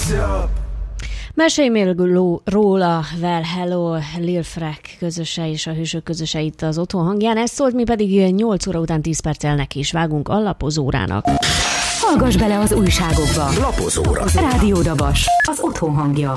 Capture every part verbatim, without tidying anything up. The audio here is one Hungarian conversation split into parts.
Mesélj még róla, well hello, Lil Freak közöse és a hősök közöse itt az Otthon hangján. Ez szólt, mi pedig nyolc óra után tíz perccel neki is vágunk a lapozórának. Hallgass bele az újságokba. Lapozóra. Rádió Dabas, az Otthon hangja.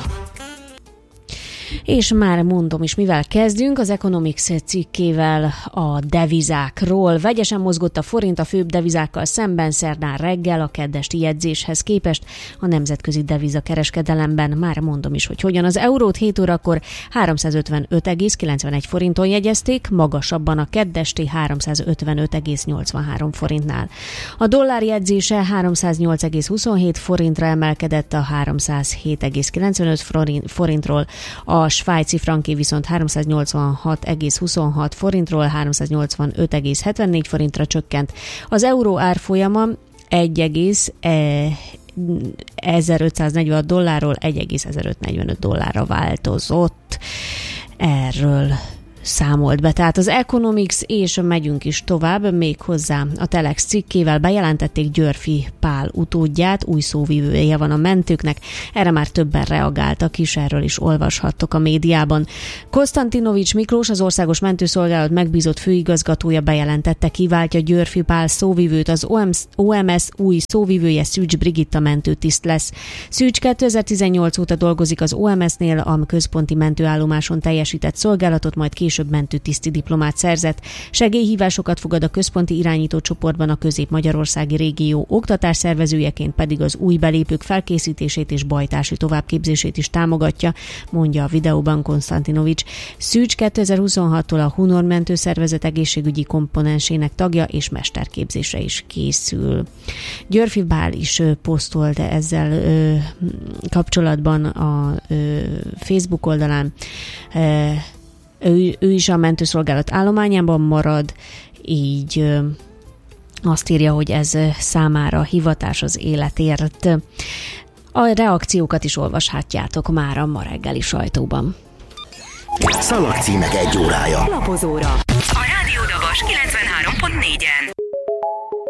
És már mondom is, mivel kezdünk, az Economics cikkével a devizákról. Vegyesen mozgott a forint a főbb devizákkal szemben szerdán reggel a keddesti jegyzéshez képest a nemzetközi devizakereskedelemben. Már mondom is, hogy hogyan. Az eurót hét órakor háromszázötvenöt egész kilencvenegy forinton jegyezték, magasabban a keddesti háromszázötvenöt egész nyolcvanhárom forintnál. A dollár jegyzése háromszáznyolc egész huszonhét forintra emelkedett a háromszázhét egész kilencvenöt forintról, a svájci franké viszont háromszáznyolcvanhat egész huszonhat forintról háromszáznyolcvanöt egész hetvennégy forintra csökkent. Az euró árfolyama ezerötszáznegyvenhat dollárról egy egész ezerötszáznegyvenöt dollárra változott. Erről számolt be. Tehát az Economics, és megyünk is tovább, még hozzá a Telex cikkével bejelentették Györfi Pál utódját, új szóvivője van a mentőknek. Erre már többen reagáltak is, erről is olvashattok a médiában. Konstantinovics Miklós, az Országos Mentőszolgálat megbízott főigazgatója bejelentette, kiváltja Györfi Pál szóvivőt. Az o em es új szóvivője Szűcs Brigitta mentőtiszt lesz. Szűcs kétezer-tizennyolc óta dolgozik az o em es-nél, a központi mentőállomáson teljesített szolgálatot, majd később mentőtiszti diplomát szerzett. Segélyhívásokat fogad a központi irányító csoportban, a közép-magyarországi régió oktatásszervezőjeként pedig az új belépők felkészítését és bajtási továbbképzését is támogatja, mondja a videóban Konstantinovics. Szűcs kétezer-huszonhattól a Hunor mentőszervezet egészségügyi komponensének tagja és mesterképzésre is készül. Györfi Pál is posztolt ezzel ö, kapcsolatban a ö, Facebook oldalán. Ö, Ő, ő is a mentőszolgálat állományában marad, így ö, azt írja, hogy ez számára hivatás az életért. A reakciókat is olvashatjátok már a ma reggeli sajtóban. Szalagcímek egy órája. Lapozóra. A Rádió Dabas kilencvenhárom pont négyen.